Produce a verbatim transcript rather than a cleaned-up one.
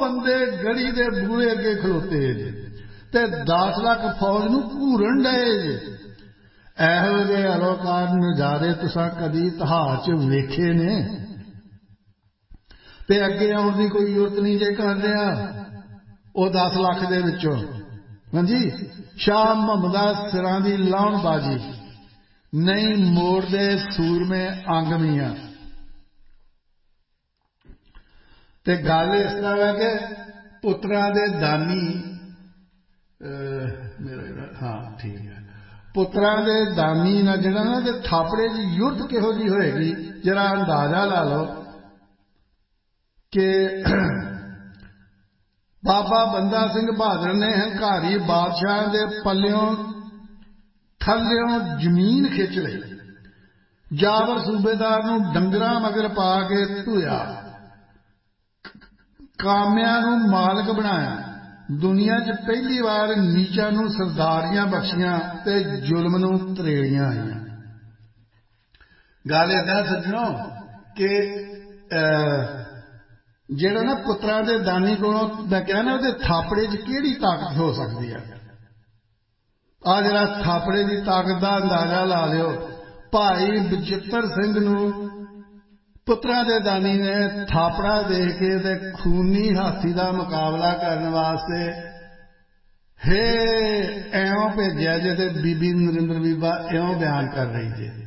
बंदे गढ़ी दे बूहे अगे खलोते जे ते दस लाख फौज नूं घूरन डए जे। ਇਹੋ ਜਿਹੇ ਅਲੋਕਾਰ ਨਜ਼ਾਰੇ तुसां कदी इतिहास च वेखे ने ते अगे आउण दी कोई जरूरत नहीं जे कर रहा वो दस लाख दे विचों। हाँ जी, शाह मुहम्मदा सिरां दी लाउणबाजी नहीं मोड़दे सूरमे अंग मियां। ते गल इस तरह है कि पुत्रां दे दानी मेरा हाँ ठीक है पुत्रां दे दानी ना जिहड़ा ना थापड़े दी युद्ध किहो जी होएगी जरा अंदाजा ला लो कि बाबा बंदा सिंह बहादुर ने हंकारी बादशाह दे पल्लियों थल्लियों जमीन खिंच लई। जाबर सूबेदार नूं डंगरां मगर पा के धोया, कामियां नूं मालक बनाया, दुनिया च पहली बार नीचा नूं सरदारियां बख्शियां ते जुल्म नूं तरेड़ियां आईयां। गल इदां सज्जणों कि ਜਿਹੜਾ ना पुत्रां दे दानी कोलों मैं कहना उहदे थापड़े च किहड़ी ताकत हो सकती है। आ जरा थापड़े की ताकत का अंदाजा ला लियो। भाई बचित्र सिंह नूं पुत्रां दे दानी ने थापड़ा दे के ते खूनी हाथी का मुकाबला करने वास्ते हे एवं भेजिया जे ते बीबी नरेंद्र बीबा एवं बयान कर रही जे